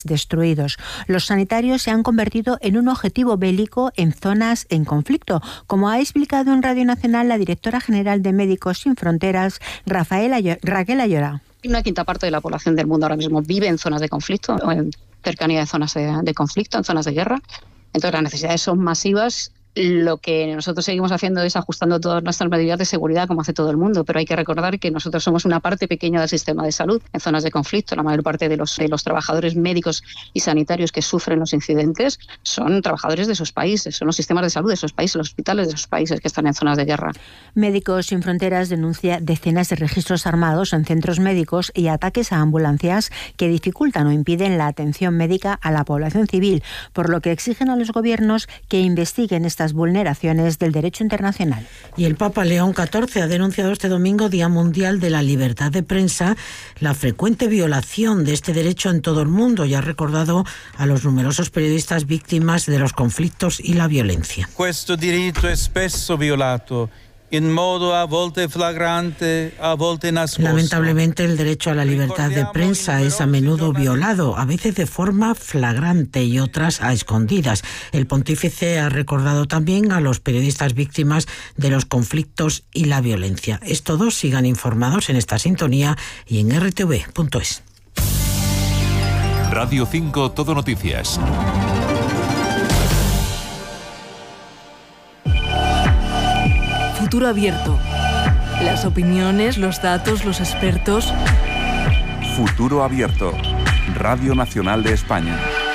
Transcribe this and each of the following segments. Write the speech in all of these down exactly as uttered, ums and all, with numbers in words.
destruidos. Los sanitarios se han convertido en un objetivo bélico en zonas en conflicto, como ha explicado en Radio Nacional la directora general de Médicos Sin Fronteras, Rafael Ayo- Raquel Ayora. Una quinta parte de la población del mundo ahora mismo vive en zonas de conflicto, o en cercanía de zonas de, de conflicto, en zonas de guerra. Entonces las necesidades son masivas. Lo que nosotros seguimos haciendo es ajustando todas nuestras medidas de seguridad como hace todo el mundo, pero hay que recordar que nosotros somos una parte pequeña del sistema de salud en zonas de conflicto. La mayor parte de los, de los trabajadores médicos y sanitarios que sufren los incidentes son trabajadores de esos países, son los sistemas de salud de esos países, los hospitales de esos países que están en zonas de guerra. Médicos Sin Fronteras denuncia decenas de registros armados en centros médicos y ataques a ambulancias que dificultan o impiden la atención médica a la población civil, por lo que exigen a los gobiernos que investiguen estas vulneraciones del derecho internacional. Y el Papa León catorce ha denunciado este domingo, Día Mundial de la Libertad de Prensa, la frecuente violación de este derecho en todo el mundo y ha recordado a los numerosos periodistas víctimas de los conflictos y la violencia. Questo diritto è spesso violato in modo a volte flagrante, a volte nascosto. Lamentablemente, el derecho a la libertad de prensa es a menudo violado, a veces de forma flagrante y otras a escondidas. El pontífice ha recordado también a los periodistas víctimas de los conflictos y la violencia. Es todo, sigan informados en esta sintonía y en erre te ve punto es. Radio cinco Todo Noticias. Futuro abierto. Las opiniones, los datos, los expertos. Futuro abierto. Radio Nacional de España.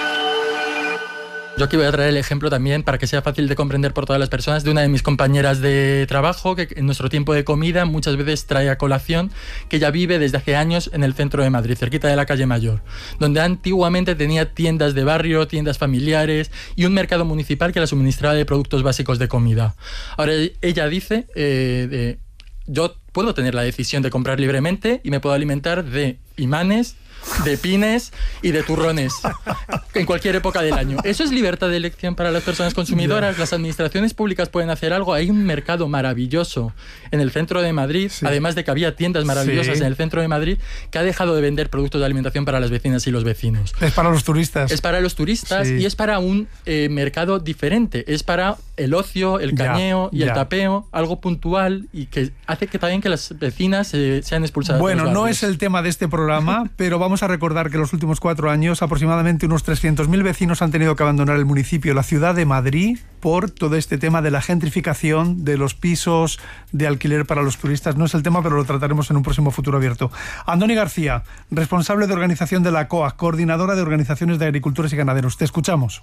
Yo aquí voy a traer el ejemplo también, para que sea fácil de comprender por todas las personas, de una de mis compañeras de trabajo que en nuestro tiempo de comida muchas veces trae a colación que ella vive desde hace años en el centro de Madrid, cerquita de la calle Mayor, donde antiguamente tenía tiendas de barrio, tiendas familiares y un mercado municipal que la suministraba de productos básicos de comida. Ahora ella dice, eh, de, yo puedo tener la decisión de comprar libremente y me puedo alimentar de imanes, de pines y de turrones en cualquier época del año. ¿Eso es libertad de elección para las personas consumidoras? ¿Las administraciones públicas pueden hacer algo? Hay un mercado maravilloso en el centro de Madrid, sí. Además de que había tiendas maravillosas sí. en el centro de Madrid, que ha dejado de vender productos de alimentación para las vecinas y los vecinos. Es para los turistas. Es para los turistas sí. y es para un eh, mercado diferente. Es para el ocio, el cañeo ya, y ya. el tapeo, algo puntual y que hace que también que las vecinas eh, sean expulsadas. Bueno, no es el tema de este programa, pero vamos a recordar que en los últimos cuatro años aproximadamente unos trescientos mil vecinos han tenido que abandonar el municipio, la ciudad de Madrid, por todo este tema de la gentrificación de los pisos de alquiler para los turistas. No es el tema, pero lo trataremos en un próximo Futuro Abierto. Andoni García, responsable de organización de la C O A, coordinadora de organizaciones de agricultores y ganaderos. Te escuchamos.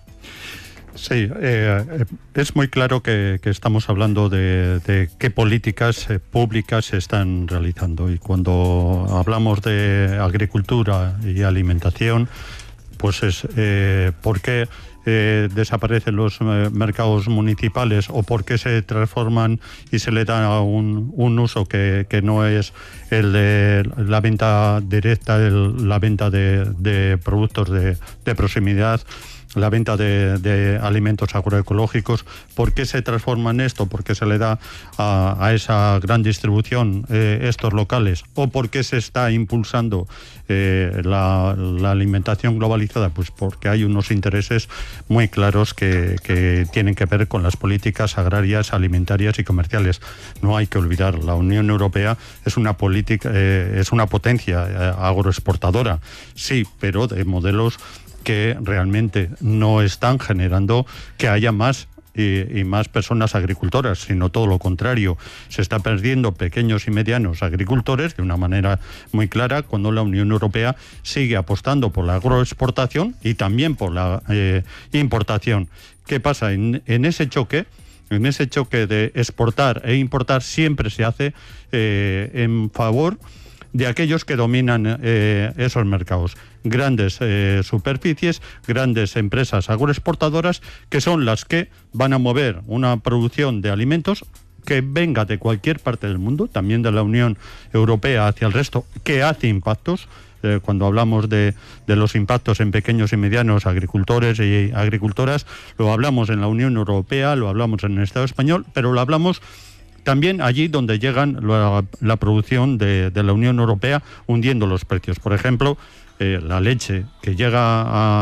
Sí, eh, es muy claro que, que estamos hablando de, de qué políticas eh, públicas se están realizando, y cuando hablamos de agricultura y alimentación, pues es eh, por qué eh, desaparecen los eh, mercados municipales o por qué se transforman y se le da un, un uso que, que no es el de la venta directa, el, la venta de, de productos de, de proximidad, la venta de, de alimentos agroecológicos. ¿Por qué se transforma en esto? ¿Por qué se le da a, a esa gran distribución eh, estos locales? ¿O por qué se está impulsando eh, la, la alimentación globalizada? Pues porque hay unos intereses muy claros que, que tienen que ver con las políticas agrarias, alimentarias y comerciales. No hay que olvidar, la Unión Europea es una política, eh, es una potencia eh, agroexportadora, sí, pero de modelos que realmente no están generando que haya más y, y más personas agricultoras, sino todo lo contrario. Se está perdiendo pequeños y medianos agricultores de una manera muy clara cuando la Unión Europea sigue apostando por la agroexportación y también por la eh, importación. ¿Qué pasa? En, en ese choque, en ese choque de exportar e importar siempre se hace eh, en favor de aquellos que dominan eh, esos mercados. Grandes eh, superficies, grandes empresas agroexportadoras, que son las que van a mover una producción de alimentos que venga de cualquier parte del mundo, también de la Unión Europea hacia el resto, que hace impactos. Eh, cuando hablamos de, de los impactos en pequeños y medianos agricultores y agricultoras, lo hablamos en la Unión Europea, lo hablamos en el Estado español, pero lo hablamos también allí donde llegan la, la producción de, de la Unión Europea, hundiendo los precios. Por ejemplo, que la leche que llega a